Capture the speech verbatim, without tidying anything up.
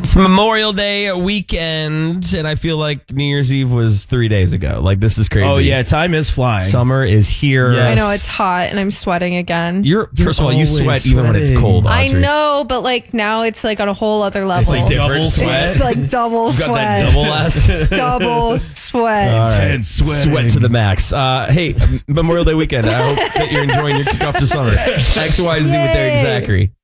It's Memorial Day weekend, and I feel like New Year's Eve was three days ago. Like, this is crazy. Oh, yeah, time is flying. Summer is here. Yes. I know it's hot and I'm sweating again. You're, You're first of all, you always sweat even when it's sweating. cold, I Audrey. know, but like now it's like on a whole other level. It's like different Double sweat. It's like double You got sweat. that double S. Double sweat. All right. Intense sweating. Sweat to the max. Uh, hey, Memorial Day weekend. I hope that you're enjoying your kickoff to summer. X Y Z with Derek Yay. Zachary.